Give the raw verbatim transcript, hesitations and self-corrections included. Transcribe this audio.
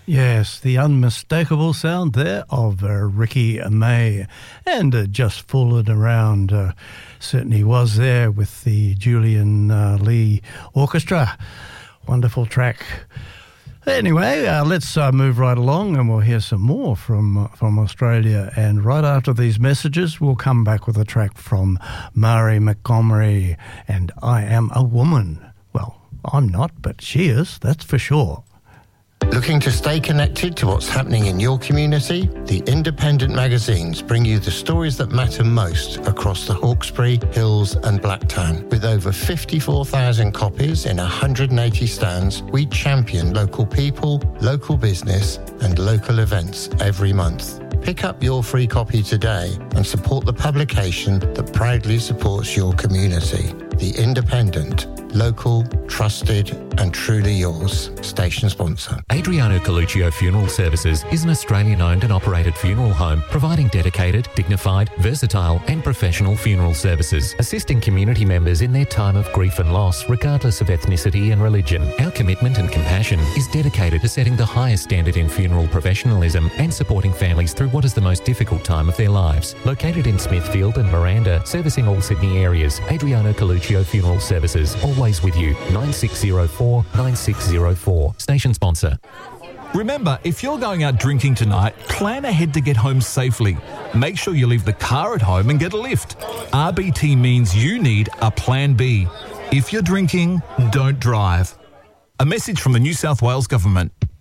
Yes, the unmistakable sound there of uh, Ricky May, and uh, just fooling around uh, certainly was there with the Julian uh, Lee Orchestra. Wonderful track. Anyway, uh, let's uh, move right along and we'll hear some more from uh, from Australia. And right after these messages, we'll come back with a track from Mari Montgomery and I Am a Woman. Well, I'm not, but she is, that's for sure. Looking to stay connected to what's happening in your community? The independent magazines bring you the stories that matter most across the Hawkesbury, Hills and Blacktown. With over fifty-four thousand copies in one hundred eighty stands, we champion local people, local business and local events every month. Pick up your free copy today and support the publication that proudly supports your community. The Independent. Local, trusted and truly yours. Station sponsor. Adriano Coluccio Funeral Services is an Australian-owned and operated funeral home providing dedicated, dignified, versatile and professional funeral services, assisting community members in their time of grief and loss regardless of ethnicity and religion. Our commitment and compassion is dedicated to setting the highest standard in funeral professionalism and supporting families through what is the most difficult time of their lives. Located in Smithfield and Miranda, servicing all Sydney areas, Adriano Coluccio Funeral Services, always with you. nine six zero four, nine six zero four. Station sponsor. Remember, if you're going out drinking tonight, plan ahead to get home safely. Make sure you leave the car at home and get a lift. R B T means you need a plan B. If you're drinking, don't drive. A message from the New South Wales Government.